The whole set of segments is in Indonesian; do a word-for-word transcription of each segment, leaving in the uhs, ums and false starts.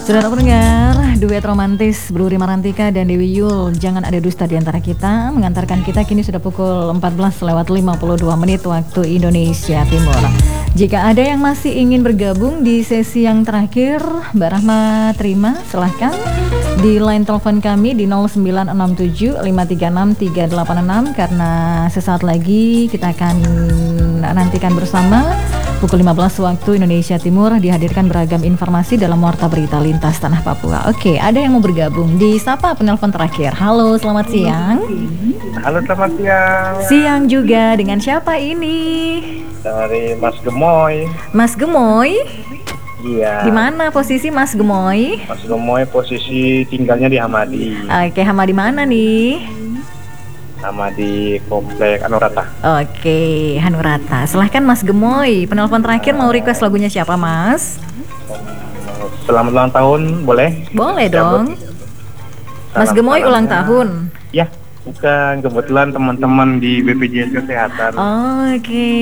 Saudara pendengar, duet romantis Blue Rima Rantika dan Dewi Yul, Jangan Ada Dusta Di Antara Kita, mengantarkan kita kini sudah pukul empat belas lewat lima puluh dua menit waktu Indonesia Timur. Jika ada yang masih ingin bergabung di sesi yang terakhir, Mbak Rahma terima, silahkan di line telepon kami di nol sembilan enam tujuh lima tiga enam tiga delapan enam, karena sesaat lagi kita akan nantikan bersama pukul lima belas waktu Indonesia Timur dihadirkan beragam informasi dalam Warta Berita Lintas Tanah Papua. Oke, ada yang mau bergabung di Sapa penelpon terakhir. Halo, selamat siang. Halo, selamat siang. Siang juga, dengan siapa ini? Dari Mas Gemoy. Mas Gemoy? Iya. Di mana posisi Mas Gemoy? Mas Gemoy posisi tinggalnya di Hamadi. Oke, Hamadi mana nih? Sama di Komplek Hanurata. Oke, Hanurata. Silahkan Mas Gemoy, penelpon terakhir mau request lagunya siapa, Mas? Selamat ulang tahun, boleh? Boleh Cabut. dong. Mas Gemoy ulang tahun? Ya, bukan. Kebetulan teman-teman di B P J S Kesehatan. Oke.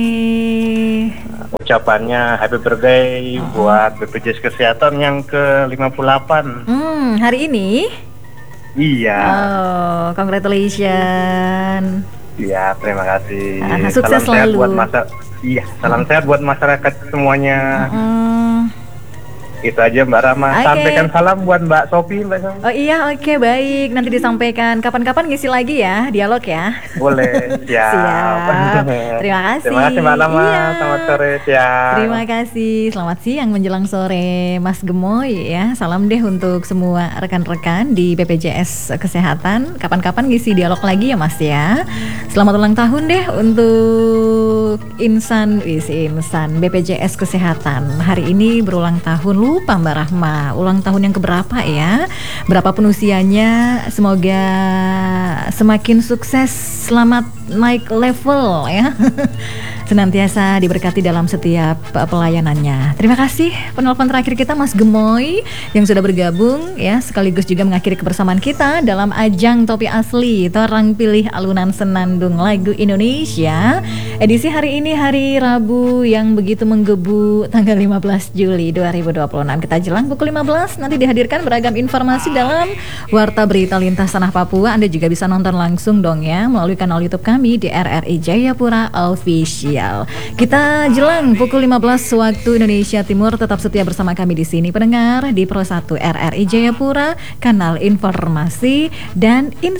Ucapannya happy birthday uh-huh. buat B P J S Kesehatan yang ke lima puluh delapan. Hmm, hari ini? Iya. Oh, congratulations. Iya, terima kasih. Ah, sukses salam selalu. Sehat buat masa, iya, salam sehat buat masyarakat semuanya. Hmm. Itu aja Mbak Rama. Okay. Sampaikan salam buat Mbak Sofi, Mbak Sofi. Oh iya, oke okay, baik. Nanti disampaikan. Kapan-kapan ngisi lagi ya, dialog ya. Boleh, siap. Siap. Terima kasih. Terima kasih Mbak Rama. Iya. Selamat sore, siap. Terima kasih. Selamat siang menjelang sore, Mas Gemoy ya. Salam deh untuk semua rekan-rekan di B P J S Kesehatan. Kapan-kapan ngisi dialog lagi ya Mas ya. Selamat ulang tahun deh untuk Insan, wis Insan B P J S Kesehatan. Hari ini berulang tahun. Lupa Mbak Rahma, ulang tahun yang keberapa ya? Berapapun usianya, semoga semakin sukses, selamat naik level ya. Senantiasa diberkati dalam setiap pelayanannya. Terima kasih penelpon terakhir kita Mas Gemoy yang sudah bergabung ya, sekaligus juga mengakhiri kebersamaan kita dalam ajang Topi Asli Torang Pilih Alunan Senandung Lagu Indonesia. Edisi hari ini hari Rabu yang begitu menggebu, tanggal lima belas Juli dua ribu dua puluh enam. Kita jelang pukul lima belas nanti dihadirkan beragam informasi dalam Warta Berita Lintas Tanah Papua. Anda juga bisa nonton langsung dong ya melalui kanal YouTube kami di R R I Jayapura Official. Kita jelang pukul lima belas waktu Indonesia Timur. Tetap setia bersama kami di sini pendengar di Pro satu R R I Jayapura, kanal informasi dan inspirasi